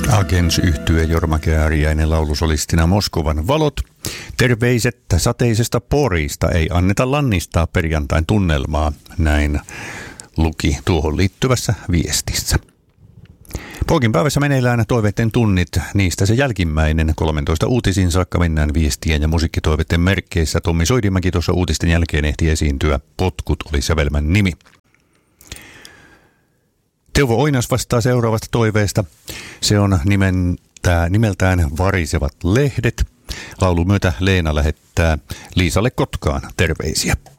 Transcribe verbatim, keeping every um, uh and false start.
Agents-yhtye Jorma Kääriäinen laulusolistina Moskovan valot. Terveiset sateisesta Porista, ei anneta lannistaa perjantain tunnelmaa, näin luki tuohon liittyvässä viestissä. Poikin päivässä meneillään toiveiden tunnit, niistä se jälkimmäinen. kolmetoista uutisiin saakka mennään viestien ja musiikkitoiveiden merkkeissä. Tommi Soidimäki tuossa uutisten jälkeen ehti esiintyä. Potkut oli sävelmän nimi. Teuvo Oinas vastaa seuraavasta toiveesta. Se on nimeltään, nimeltään Varisevat lehdet. Laulun myötä Leena lähettää Liisalle Kotkaan terveisiä.